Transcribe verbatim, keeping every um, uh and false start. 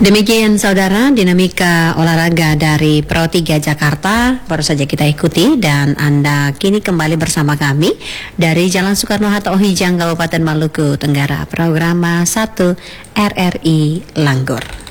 Demikian saudara dinamika olahraga dari Pro tiga Jakarta baru saja kita ikuti, dan Anda kini kembali bersama kami dari Jalan Soekarno-Hatta Ohijang, Kabupaten Maluku Tenggara, program satu R R I Langgur.